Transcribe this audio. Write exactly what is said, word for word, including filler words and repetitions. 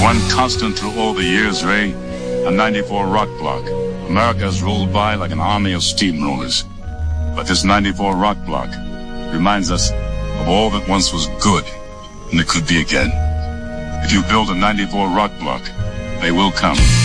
One constant through all the years, Ray, a ninety-four rock block. America has rolled by like an army of steamrollers. But this ninety-four rock block reminds us of all that once was good, and it could be again. If you build a ninety-four rock block, they will come.